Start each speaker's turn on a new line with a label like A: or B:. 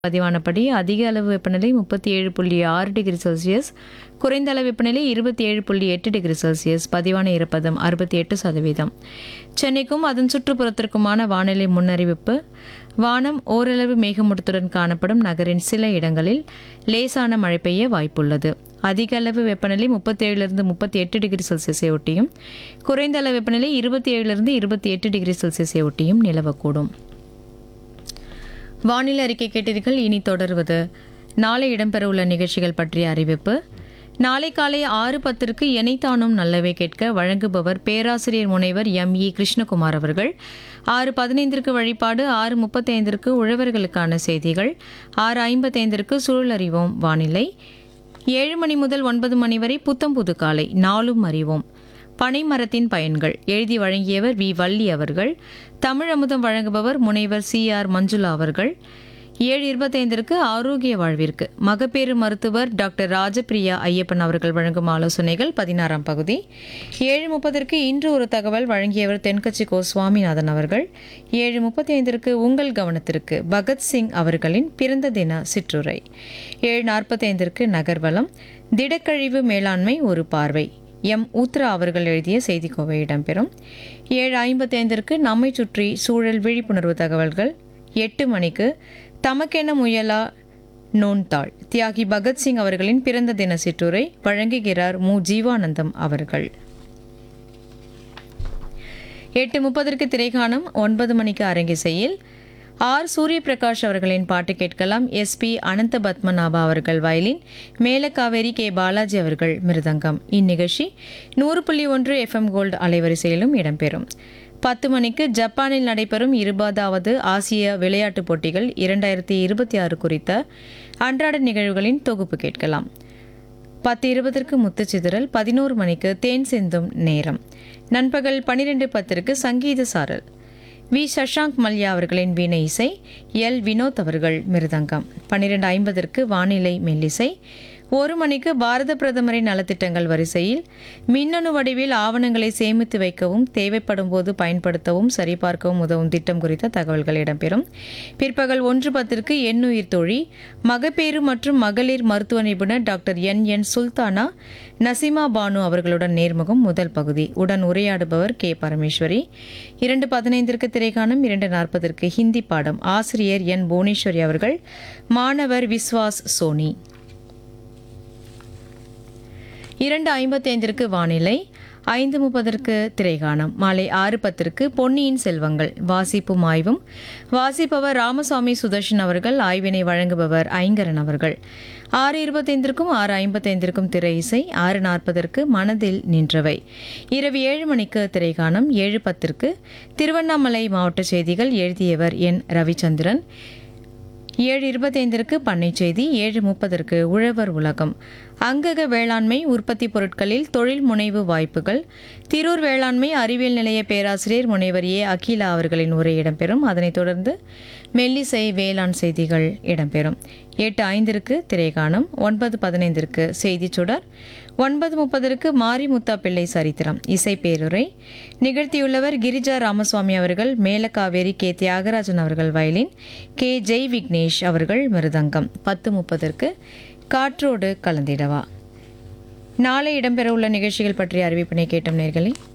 A: பதிவானபடி அதிக அளவு வெப்பநிலை 37.6 டிகிரி செல்சியஸ், குறைந்த அளவு வெப்பநிலை 27.8 டிகிரி செல்சியஸ், பதிவான ஈரப்பதம் 68%. சென்னைக்கும் அதன் சுற்றுப்புறத்திற்குமான வானிலை முன்னறிவிப்பு. வானம் ஓரளவு மேகமூட்டத்துடன் காணப்படும். நகரின் சில இடங்களில் லேசான மழை பெய்ய வாய்ப்புள்ளது. அதிக அளவு வெப்பநிலை 37 38 டிகிரி செல்சியஸை ஒட்டியும், குறைந்த அளவு வெப்பநிலை 27 28 டிகிரி செல்சியஸை ஒட்டியும் நிலவக்கூடும். வானிலை அறிக்கை கேட்டீர்கள். இனி தொடர்வது நாளை இடம்பெறவுள்ள நிகழ்ச்சிகள் பற்றிய அறிவிப்பு. நாளை காலை 6:10 எனைத்தானும் நல்லவை கேட்க வழங்குபவர் பேராசிரியர் முனைவர் எம்.இ. கிருஷ்ணகுமார் அவர்கள். 6:15 வழிபாடு, 6:35 உழவர்களுக்கான செய்திகள், 6:55 சூழல் அறிவோம் வானிலை, 7 மணி முதல் 9 மணி வரை புத்தம் புது காலை நாளும் அறிவோம். பனைமரத்தின் பயன்கள் எழுதி வழங்கியவர் வி. வள்ளி அவர்கள். தமிழ் அமுதம் வழங்குபவர் முனைவர் சி.ஆர். மஞ்சுளா அவர்கள். 7:25 ஆரோக்கிய வாழ்விற்கு மகப்பேறு மருத்துவர் டாக்டர் ராஜபிரியா ஐயப்பன் அவர்கள் வழங்கும் ஆலோசனைகள் 16ஆம் பகுதி. 7:30 இன்று ஒரு தகவல் வழங்கியவர் தென்கட்சி கோ. சுவாமிநாதன் அவர்கள். 7:35 உங்கள் கவனத்திற்கு பகத்சிங் அவர்களின் பிறந்த தின சிற்றுரை. 7:45 நகர்வலம் திடக்கழிவு மேலாண்மை ஒரு பார்வை எம். ஊத்ரா அவர்கள் எழுதிய செய்திக்கோவை இடம்பெறும். 7:55 நம்மை சுற்றி சூழல் விழிப்புணர்வு தகவல்கள். 8 மணிக்கு தமக்கென முயலா நோன்தாள் தியாகி பகத்சிங் அவர்களின் பிறந்த தின சிற்றுரை வழங்குகிறார் மு. ஜீவானந்தம் அவர்கள். 8:30 திரைகாணம். 9 மணிக்கு அரங்கிசையில் ஆர். சூரியபிரகாஷ் அவர்களின் பாட்டு கேட்கலாம். எஸ்.பி. அனந்த பத்மநாபா அவர்கள் வயலின், மேலக்காவேரி கே. பாலாஜி அவர்கள் மிருதங்கம். இந்நிகழ்ச்சி 100.1 FM கோல்டு அலைவரிசையிலும் இடம்பெறும். 10 மணிக்கு ஜப்பானில் நடைபெறும் 20வது ஆசிய விளையாட்டுப் போட்டிகள் 2026 குறித்த அன்றாட நிகழ்வுகளின் தொகுப்பு கேட்கலாம். 10:20 முத்துச்சிதறல். 11 மணிக்கு தேன் சிந்தும் நேரம். நண்பகல் 12:10 சங்கீத சாரல். வி. சஷாங்க் மல்யா அவர்களின் வீணை இசை, எல். வினோத் அவர்கள் மிருதங்கம். 12:50 வானிலை மெல்லிசை. 1 மணிக்கு பாரத பிரதமரின் நலத்திட்டங்கள் வரிசையில் மின்னணு வடிவில் ஆவணங்களை சேமித்து வைக்கவும் தேவைப்படும் போது பயன்படுத்தவும் சரிபார்க்கவும் உதவும் திட்டம் குறித்த தகவல்கள் இடம்பெறும். பிற்பகல் 1:10 எண்ணுயிர் தோழி மகப்பேறு மற்றும் மகளிர் மருத்துவ நிபுணர் டாக்டர் என். சுல்தானா நசிமா பானு அவர்களுடன் நேர்முகம் முதல் பகுதி. உடன் உரையாடுபவர் கே. பரமேஸ்வரி. 2:15 திரைகாணம். 2:40 ஹிந்தி பாடம். ஆசிரியர் என். புவனேஸ்வரி அவர்கள். மாணவர் விஸ்வாஸ் சோனி. 2:55 வானிலை. 5:30 திரைகாணம். மாலை 6:10 பொன்னியின் செல்வங்கள் வாசிப்பும் ஆய்வும். வாசிப்பவர் ராமசாமி சுதர்ஷன் அவர்கள். ஆய்வினை வழங்குபவர் ஐங்கரன் அவர்கள். 6:25 6:55 திரை இசை. 6:40 மனதில் நின்றவை. இரவு 7 மணிக்கு திரைகாணம். 7:10 திருவண்ணாமலை மாவட்ட செய்திகள் எழுதியவர் என். ரவிச்சந்திரன். 7:25 பண்ணை செய்தி. 7:30 உழவர் உலகம். அங்கக வேளாண்மை உற்பத்தி பொருட்களில் தொழில் முனைவு வாய்ப்புகள். திரூர் வேளாண்மை அறிவியல் நிலைய பேராசிரியர் முனைவர் ஏ. அகிலா அவர்களின் உரை இடம்பெறும். அதனைத் தொடர்ந்து மெல்லிசை வேளாண் செய்திகள் இடம்பெறும். 8:05 திரைகாணம். 9:15 செய்திச் சுடர். 9:30 மாரிமுத்தா பிள்ளை சரித்திரம் இசை பேருரை. நிகழ்த்தியுள்ளவர் கிரிஜா ராமசுவாமி அவர்கள். மேலக்காவேரி கே. தியாகராஜன் அவர்கள் வயலின், கே. ஜெய் விக்னேஷ் அவர்கள் மிருதங்கம். 10:30 காற்றோடு கலந்திடவா. நாளை இடம்பெறவுள்ள நிகழ்ச்சிகள் பற்றிய அறிவிப்பினை கேட்டோம் நேயர்களே.